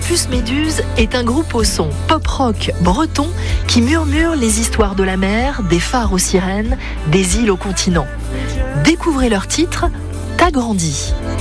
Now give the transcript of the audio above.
Campus Méduse est un groupe au son pop-rock breton qui murmure les histoires de la mer, des phares aux sirènes, des îles au continent. Découvrez leur titre, T'as grandi.